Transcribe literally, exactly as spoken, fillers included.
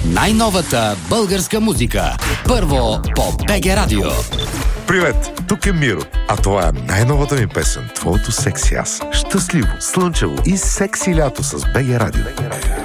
Най-новата българска музика. Първо по БГ Радио. Привет, тук е Миро, а това е най-новата ми песен, твоето секси аз. Щастливо, слънчево и секси лято с БГ Радио.